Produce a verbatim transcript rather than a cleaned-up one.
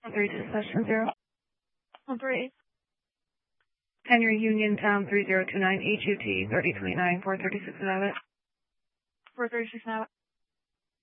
one thirty-six session zero. one three eight. Henry Union Town three zero two nine H U T thirty twenty-nine four thirty-six Abbott. four thirty-six Abbott.